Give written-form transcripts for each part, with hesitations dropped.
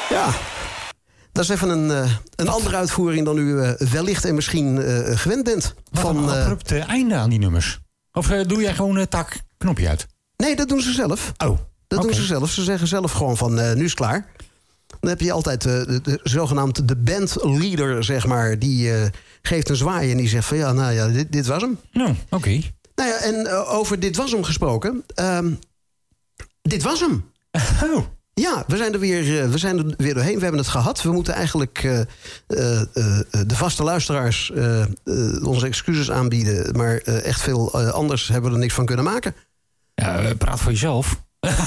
Ja, dat is even een andere uitvoering dan u wellicht en misschien gewend bent. Wat een abrupt einde aan die nummers. Of doe jij gewoon tak knopje uit? Nee, dat doen ze zelf. Oh, dat doen ze zelf. Ze zeggen zelf gewoon van nu is het klaar. Dan heb je altijd de zogenaamd de bandleader, zeg maar. Die geeft een zwaai en die zegt van ja, nou ja, dit was hem. Nou, oké. Nou ja, en over dit was hem gesproken. Dit was hem. Oh. Ja, we zijn er weer doorheen. We hebben het gehad. We moeten eigenlijk de vaste luisteraars onze excuses aanbieden. Maar echt veel anders hebben we er niks van kunnen maken. Ja, praat voor jezelf.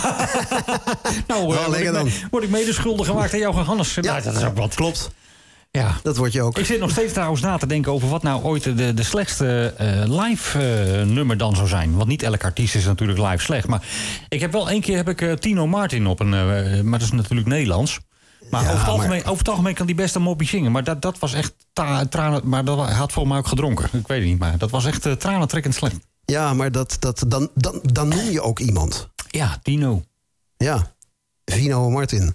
Word ik medeschuldig gemaakt aan jou, Hannes? Ja, nou, dat is ook wat. Klopt. Ja. Dat word je ook. Ik zit nog steeds trouwens na te denken over wat nou ooit de slechtste live nummer dan zou zijn. Want niet elke artiest is natuurlijk live slecht. Maar ik heb wel één keer Tino Martin op een... maar dat is natuurlijk Nederlands. Maar, ja, over het algemeen kan die best een moppie zingen. Maar dat was echt tranen... Maar dat had volgens mij ook gedronken. Ik weet het niet, maar dat was echt tranentrekkend slecht. Ja, maar dan noem je ook iemand. Ja, Tino. Ja, Vino Martin.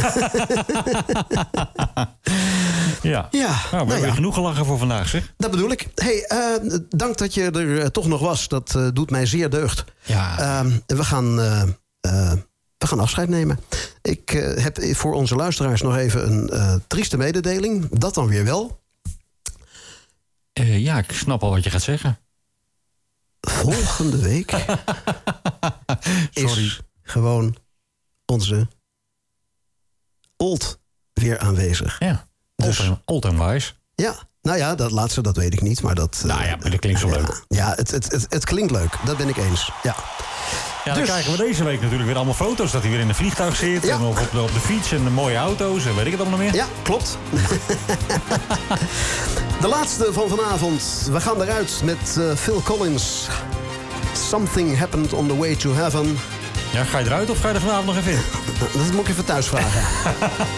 Ja. Nou, we hebben genoeg gelachen voor vandaag, zeg. Dat bedoel ik. Hey, dank dat je er toch nog was. Dat doet mij zeer deugd. Ja. We gaan afscheid nemen. Ik heb voor onze luisteraars nog even een trieste mededeling. Dat dan weer wel. Ja, ik snap al wat je gaat zeggen. Volgende week is gewoon onze Old weer aanwezig. Ja, old and wise. Ja, nou ja, dat laatste, dat weet ik niet. Maar dat, nou ja, maar dat klinkt zo leuk. Ja, het klinkt leuk. Dat ben ik eens. Ja. Ja, dan krijgen we deze week natuurlijk weer allemaal foto's. Dat hij weer in een vliegtuig zit. Ja. En op de fiets en de mooie auto's. En weet ik het allemaal meer. Ja, klopt. De laatste van vanavond. We gaan eruit met Phil Collins. Something happened on the way to heaven. Ja, ga je eruit of ga je er vanavond nog even in? Dat moet ik even thuis vragen.